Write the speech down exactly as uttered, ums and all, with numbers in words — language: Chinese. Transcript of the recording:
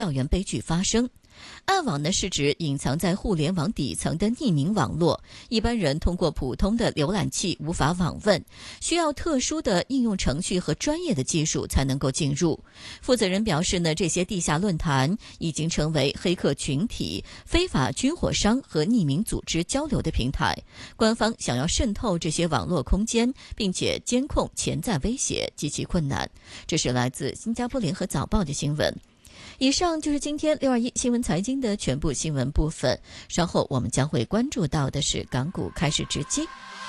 校园悲剧发生。暗网呢是指隐藏在互联网底层的匿名网络，一般人通过普通的浏览器无法网问，需要特殊的应用程序和专业的技术才能够进入。负责人表示呢，这些地下论坛已经成为黑客群体、非法军火商和匿名组织交流的平台。官方想要渗透这些网络空间，并且监控潜在威胁极其困难。这是来自新加坡联合早报的新闻。以上就是今天六二一新闻财经的全部新闻部分，稍后我们将会关注到的是港股开市直击。